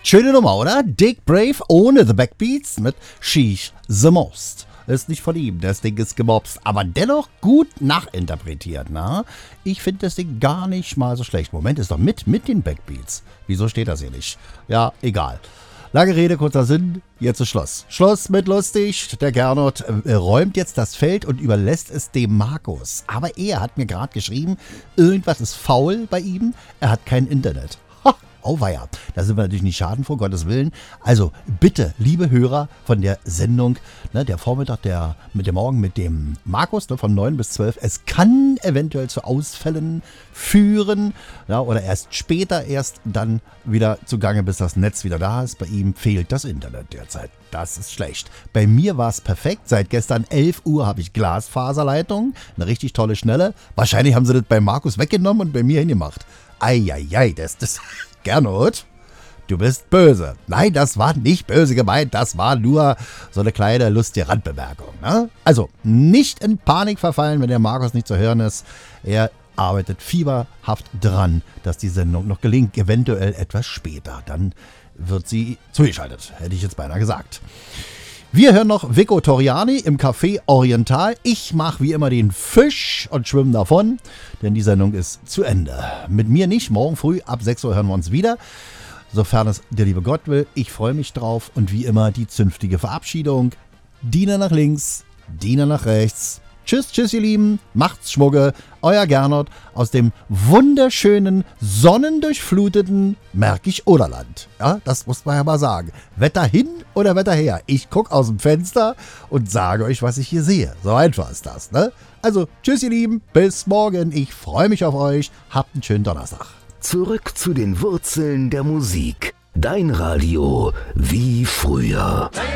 Schöne Nummer, oder? Dick Brave ohne The Backbeats mit She's the Most. Ist nicht von ihm, das Ding ist gemobst, aber dennoch gut nachinterpretiert, na? Ich finde das Ding gar nicht mal so schlecht. Moment, ist doch mit den Backbeats. Wieso steht das hier nicht? Ja, egal. Lange Rede, kurzer Sinn, jetzt ist Schluss. Schluss mit lustig. Der Gernot räumt jetzt das Feld und überlässt es dem Markus. Aber er hat mir gerade geschrieben, irgendwas ist faul bei ihm, er hat kein Internet. Ha! Auweia, da sind wir natürlich nicht schadenfroh, Gottes Willen. Also bitte, liebe Hörer von der Sendung, ne, der Vormittag, der Morgen mit dem Markus, ne, von 9 bis 12, es kann eventuell zu Ausfällen führen, ja, oder erst dann wieder zugange, bis das Netz wieder da ist. Bei ihm fehlt das Internet derzeit. Das ist schlecht. Bei mir war es perfekt. Seit gestern 11 Uhr habe ich Glasfaserleitung, eine richtig tolle, schnelle. Wahrscheinlich haben sie das bei Markus weggenommen und bei mir hingemacht. Eieiei, das Gernot, du bist böse. Nein, das war nicht böse gemeint, das war nur so eine kleine lustige Randbemerkung. Ne? Also, nicht in Panik verfallen, wenn der Markus nicht zu hören ist. Er arbeitet fieberhaft dran, dass die Sendung noch gelingt, eventuell etwas später. Dann wird sie zugeschaltet, hätte ich jetzt beinahe gesagt. Wir hören noch Vico Torriani im Café Oriental. Ich mache wie immer den Fisch und schwimme davon, denn die Sendung ist zu Ende. Mit mir nicht, morgen früh ab 6 Uhr hören wir uns wieder, sofern es der liebe Gott will. Ich freue mich drauf und wie immer die zünftige Verabschiedung. Diener nach links, Diener nach rechts. Tschüss, ihr Lieben, macht's Schmucke, euer Gernot aus dem wunderschönen, sonnendurchfluteten Märkisch-Oderland. Ja, das muss man ja mal sagen. Wetter hin oder Wetter her? Ich gucke aus dem Fenster und sage euch, was ich hier sehe. So einfach ist das, ne? Also, tschüss, ihr Lieben, bis morgen. Ich freue mich auf euch. Habt einen schönen Donnerstag. Zurück zu den Wurzeln der Musik. Dein Radio wie früher.